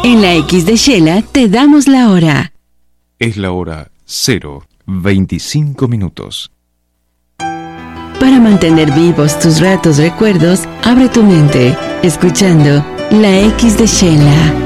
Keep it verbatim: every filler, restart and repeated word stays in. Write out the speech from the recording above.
En la X de Shela te damos la hora. Es la hora cero veinticinco minutos. Para mantener vivos tus ratos recuerdos, abre tu mente, escuchando la X de Shela.